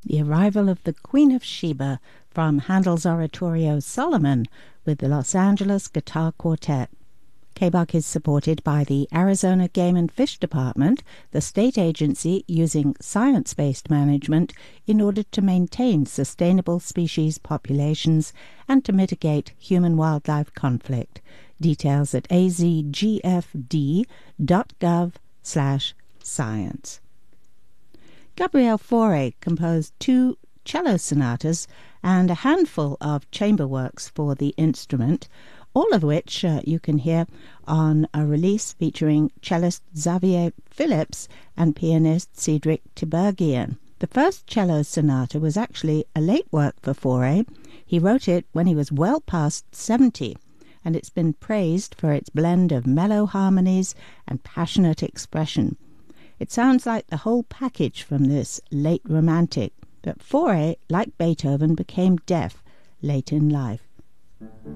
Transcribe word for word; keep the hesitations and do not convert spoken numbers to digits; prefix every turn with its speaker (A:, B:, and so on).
A: the arrival of the Queen of Sheba from Handel's oratorio Solomon with the Los Angeles Guitar Quartet. K B U C is supported by the Arizona Game and Fish Department, the state agency using science-based management in order to maintain sustainable species populations and to mitigate human-wildlife conflict. Details at a z g f d dot gov slash science. Gabriel Fauré composed two cello sonatas and a handful of chamber works for the instrument, all of which uh, you can hear on a release featuring cellist Xavier Phillips and pianist Cedric Tiberghien. The first cello sonata was actually a late work for Fauré. He wrote it when he was well past seventy, and it's been praised for its blend of mellow harmonies and passionate expression. It sounds like the whole package from this late romantic, but Fauré, like Beethoven, became deaf late in life.